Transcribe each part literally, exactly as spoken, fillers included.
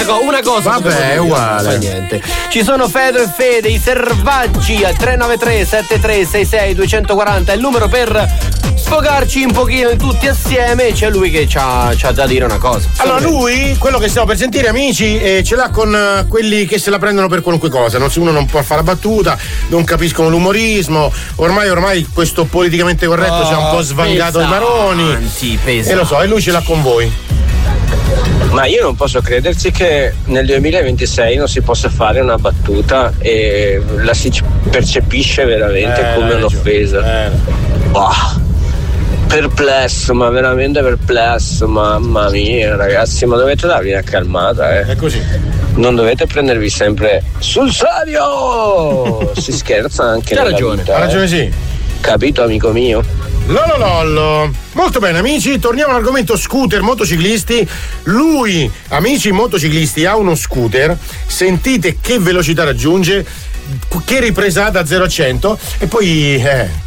co- una cosa. Vabbè, è uguale. Non fa niente. Ci sono Fedro e Fede, i Servaggi al tre nove tre sette tre sei sei due quattro zero, è il numero per sfogarci un pochino tutti assieme. C'è lui che c'ha, c'ha da dire una cosa. Allora lui, quello che stiamo per sentire, amici, eh, ce l'ha con uh, quelli che se la prendono per qualunque cosa, non, uno non può fare la battuta, non capiscono l'umorismo, ormai ormai questo politicamente corretto oh, ci ha un po' svangato i maroni e lo so, e lui ce l'ha con voi. Ma io non posso crederci che nel duemilaventisei non si possa fare una battuta e la si percepisce veramente eh, come un'offesa. Eh. Bah. Perplesso, ma veramente perplesso, mamma mia ragazzi, ma dovete darvi una calmata, eh. È così. Non dovete prendervi sempre sul serio! Si scherza anche C'ha nella ragione. vita, Ha ragione, eh. sì. Capito, amico mio? Lolo lollo. Molto bene amici, torniamo all'argomento scooter, motociclisti. Lui, amici motociclisti, ha uno scooter, sentite che velocità raggiunge, che ripresa da zero a cento e poi eh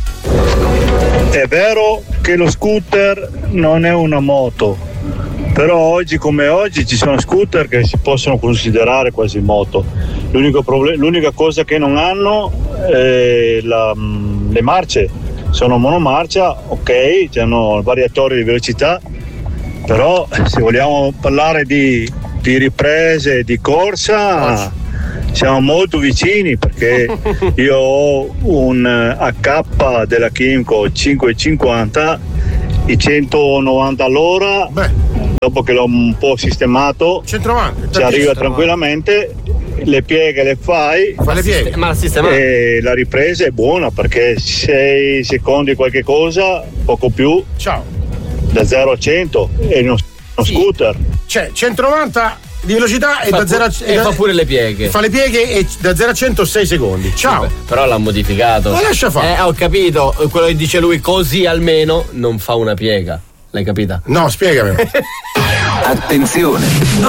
È vero che lo scooter non è una moto, però oggi come oggi ci sono scooter che si possono considerare quasi moto. L'unico problem- l'unica cosa che non hanno è la, le marce, sono monomarcia, ok, hanno variatori di velocità, però se vogliamo parlare di, di riprese, di corsa, siamo molto vicini, perché io ho un A K della Kimco cinquecentocinquanta, i centonovanta all'ora. Beh, dopo che l'ho un po' sistemato centonovanta, ci arriva tranquillamente, le pieghe le fai, fa le pieghe, ma sistema. E la ripresa è buona perché sei secondi qualche cosa, poco più. Ciao. Da zero a cento è uno, uno sì. scooter. Cioè centonovanta di velocità e fa da zero a e da, fa pure le pieghe. Fa le pieghe e da zero a cento sei secondi. Ciao. Vabbè, però l'ha modificato. Ma lascia fare. Eh, ho capito, quello che dice lui, così almeno non fa una piega. L'hai capita? No, spiegamelo. Attenzione.